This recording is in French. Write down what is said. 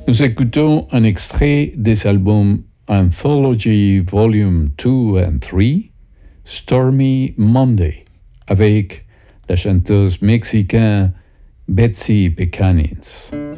Nous écoutons un extrait des albums Anthology Volume 2 and 3, Stormy Monday, avec la chanteuse mexicaine Betsy Becanins.